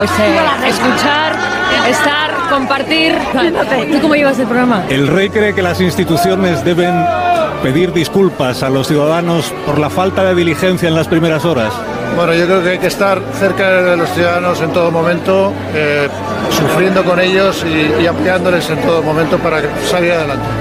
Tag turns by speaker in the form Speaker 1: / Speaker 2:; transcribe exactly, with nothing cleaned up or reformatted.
Speaker 1: Pues, eh, escuchar, estar, compartir. ¿Tú cómo llevas el programa?
Speaker 2: El rey cree que las instituciones deben pedir disculpas a los ciudadanos por la falta de diligencia en las primeras horas.
Speaker 3: Bueno, yo creo que hay que estar cerca de los ciudadanos en todo momento, eh, sufriendo con ellos y, y apoyándoles en todo momento para salir adelante.